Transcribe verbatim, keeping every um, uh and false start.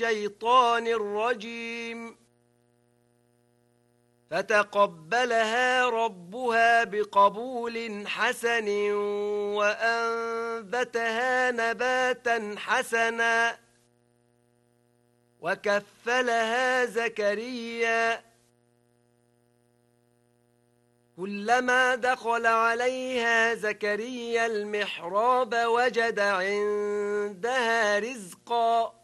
الشيطان الرجيم فتقبلها ربها بقبول حسن وأنبتها نباتا حسنا وكفلها زكريا كلما دخل عليها زكريا المحراب وجد عندها رزقا